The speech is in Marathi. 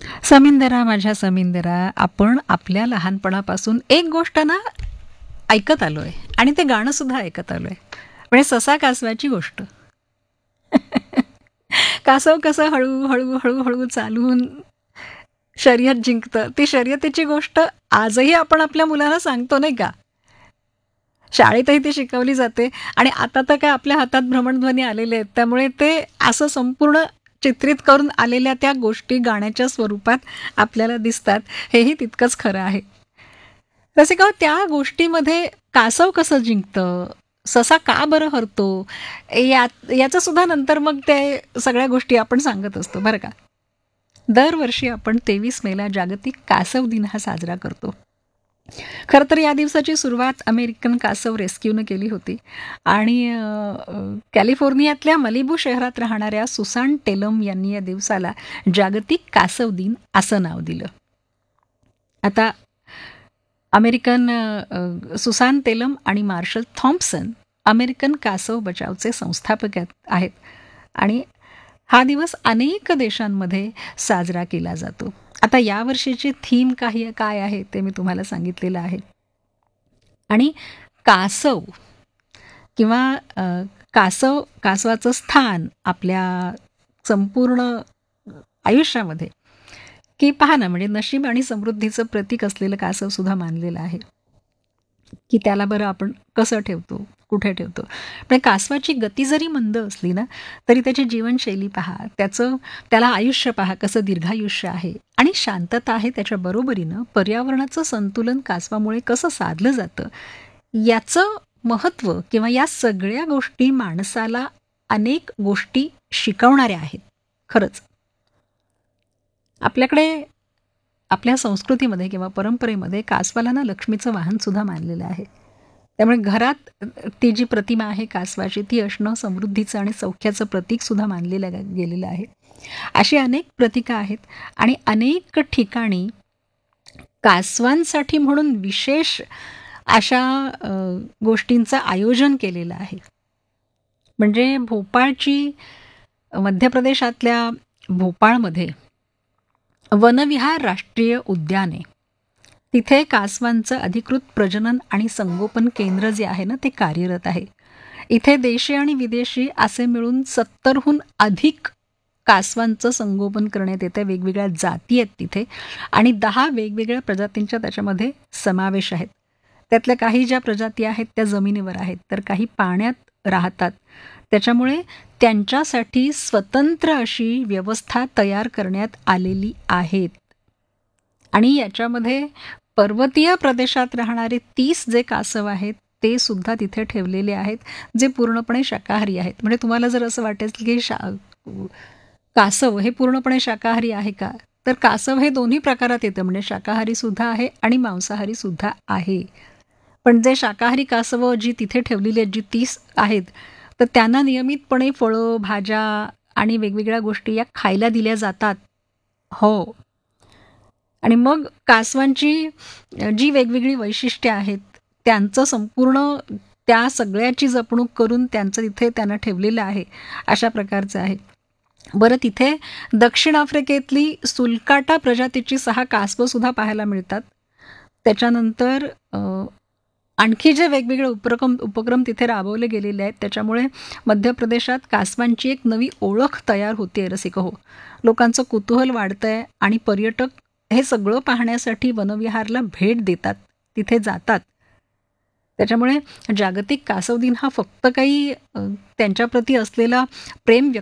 समिंदरा माझ्या समिंदरा, आपण आपल्या लहानपणापासून एक गोष्ट ना ऐकत आलोय आणि ते गाणं सुद्धा ऐकत आलोय. म्हणजे ससा कासवाची गोष्ट. कासव कसं हळू हळू हळू हळू चालून शर्यत जिंकतं, ती शर्यतीची गोष्ट आजही आपण आपल्या मुलांना सांगतो नाही का. शाळेतही ती शिकवली जाते आणि आता तर काय आपल्या हातात भ्रमणध्वनी आलेले आहेत, त्यामुळे ते असं संपूर्ण चित्रित करून आलेल्या त्या गोष्टी गाण्याच्या स्वरूपात आपल्याला दिसतात. हेही तितकंच खरं आहे. तसे का त्या गोष्टीमध्ये कासव कसं जिंकतं, ससा का बरं हरतो, याचं सुद्धा नंतर मग ते सगळ्या गोष्टी आपण सांगत असतो बरं का. दरवर्षी आपण 23 मेला जागतिक कासव दिन हा साजरा करतो. खरं तर या दिवसाची सुरुवात अमेरिकन कासव रेस्क्यूनं केली होती आणि कॅलिफोर्नियातल्या मलिबू शहरात राहणाऱ्या सुसान टेलम यांनी या दिवसाला जागतिक कासव दिन असं नाव दिलं. आता अमेरिकन सुसान टेलम आणि मार्शल थॉम्पसन अमेरिकन कासव बचावचे संस्थापक आहेत आणि हा दिवस अनेक देशांमध्ये साजरा केला जातो. आता यावर्षीची थीम काय आहे ते मी तुम्हाला सांगितलेलं आहे. आणि कासव किंवा कासवाचं स्थान आपल्या संपूर्ण आयुष्यामध्ये, की पहा ना, म्हणजे नशीब आणि समृद्धीचं प्रतीक असलेलं कासव सुद्धा मानलेलं आहे. की त्याला बरं आपण कसं ठेवतो, कुठे ठेवतो. पण कासवाची गती जरी मंद असली ना, तरी त्याची जीवनशैली पहा, त्याला आयुष्य पहा कसं दीर्घायुष्य आहे आणि शांतता आहे. त्याच्या बरोबरीनं पर्यावरणाचं संतुलन कासवामुळे कसं साधलं जातं, याचं महत्त्व किंवा या सगळ्या गोष्टी माणसाला अनेक गोष्टी शिकवणाऱ्या आहेत. खरंच आपल्याकडे आपल्या संस्कृतीमध्ये किंवा परंपरेमध्ये कासवाला ना लक्ष्मीचं वाहन सुद्धा मानलेलं आहे. त्यामुळे घरात ती जी प्रतिमा आहे कासवाची, ती असणं समृद्धीचं आणि सौख्याचं प्रतीक सुद्धा मानलेलं गेलेलं आहे. अशी अनेक प्रतीकं आहेत आणि अनेक ठिकाणी कासवांसाठी म्हणून विशेष अशा गोष्टींचं आयोजन केलेलं आहे. म्हणजे मध्य प्रदेशातल्या भोपाळमध्ये वनविहार राष्ट्रीय उद्यान आहे. तिथे कासवांचं अधिकृत प्रजनन आणि संगोपन केंद्र जे आहे ना, ते कार्यरत आहे. इथे देशी आणि विदेशी असे मिळून 70हून अधिक कासवांचं संगोपन करण्यात येतं. वेगवेगळ्या जाती आहेत तिथे आणि 10 वेगवेगळ्या प्रजातींच्या त्याच्यामध्ये समावेश आहेत. त्यातल्या काही ज्या प्रजाती आहेत त्या जमिनीवर आहेत, तर काही पाण्यात राहतात. त्याच्यामुळे त्यांच्यासाठी स्वतंत्र अशी व्यवस्था तयार करण्यात आलेली आहेत. आणि याच्यामध्ये पर्वतीय प्रदेशात राहणारे 30 जे कासव आहेत ते सुद्धा तिथे ठेवलेले आहेत, जे पूर्णपणे शाकाहारी आहेत. म्हणजे तुम्हाला जर असं वाटेल की कासव हे पूर्णपणे शाकाहारी आहे का, तर कासव हे दोन्ही प्रकारात येतं. म्हणजे शाकाहारी सुद्धा आहे आणि मांसाहारी सुद्धा आहे. पण जे शाकाहारी कासव जी तिथे ठेवलेली आहेत, जी 30 आहेत, तर त्यांना नियमितपणे फळं, भाज्या आणि वेगवेगळ्या गोष्टी या खायला दिल्या जातात. हो. आणि मग कासवांची जी वेगवेगळी वैशिष्ट्ये आहेत, त्यांचं संपूर्ण त्या सगळ्याची जपणूक करून त्यांचं तिथे त्यांना ठेवलेलं आहे. अशा प्रकारचं आहे. बरं, तिथे दक्षिण आफ्रिकेतली सुलकाटा प्रजातीची 6 कासवं सुद्धा पाहायला मिळतात. त्याच्यानंतर आणखी जे वेगवेगळे उपक्रम तिथे राबवले गेलेले आहेत, त्याच्यामुळे मध्य प्रदेशात कासवांची एक नवी ओळख तयार होते रसिक हो. लोकांचं कुतूहल वाढतंय आणि पर्यटक हे सगळं पाहण्यासाठी वनविहारला भेट देतात, तिथे जातात. त्याच्यामुळे जागतिक कासव दिन हा फक्त काही त्यांच्याप्रती असलेला प्रेम व्यक्त